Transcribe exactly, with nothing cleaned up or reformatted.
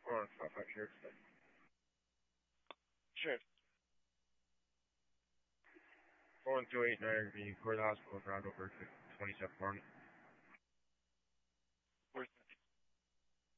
Or five five here. Sure. four one two eight nine, the Court Hospital, Round over twenty-seven Barnett.